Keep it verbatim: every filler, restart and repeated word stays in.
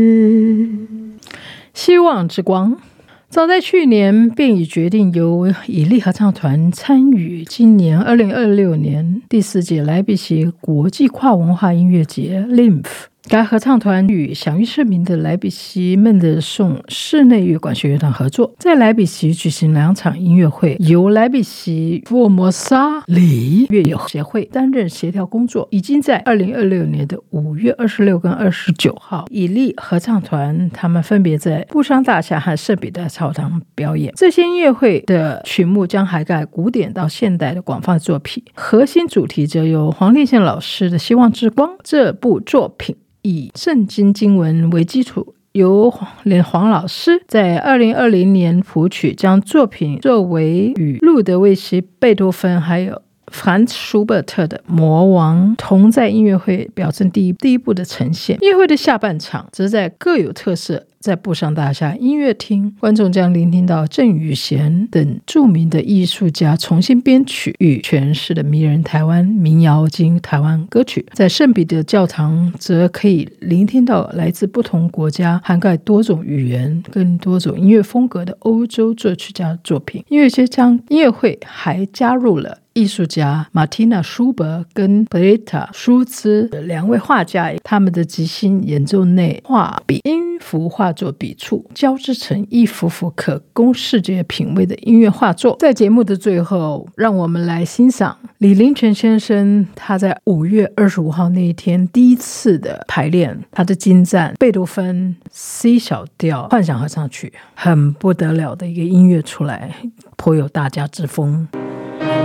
希望之光早在去年便已决定由以利合唱团参与今年二零二六年第四届莱比锡国际跨文化音乐节 L I M F。 该合唱团与享誉盛名的莱比锡孟德颂室内乐管弦乐团合作，在莱比锡举行两场音乐会，由莱比锡福尔摩沙里乐友协会担任协调工作。已经在二零二六年的五月二十六跟二十九号，以利合唱团他们分别在布商大厦和圣彼得教堂表演。这些音乐会的曲目将涵盖古典到现代的广泛作品，核心主题则由黄立宪老师的《希望之光》这部作品以圣经经文为基础，由连黄老师在二零二零年谱曲，将作品作为与路德维希、贝多芬还有凡茨·舒伯特的《魔王》同在音乐会表证第一第一部的呈现。音乐会的下半场则在各有特色，在布商大厦音乐厅，观众将聆听到郑宇贤等著名的艺术家重新编曲与诠释的迷人台湾民谣及台湾歌曲。在圣彼得教堂则可以聆听到来自不同国家、涵盖多种语言跟多种音乐风格的欧洲作曲家作品。音乐节将音乐会还加入了艺术家马蒂娜·舒伯跟贝雷塔·舒兹两位画家，他们的即兴演奏内画笔音符画作笔触，交织成一幅幅可供视觉品味的音乐画作。在节目的最后，让我们来欣赏李林权先生他在五月二十五号那一天第一次的排练，他的精湛贝多芬 C 小调幻想合唱曲，很不得了的一个音乐出来，颇有大家之风。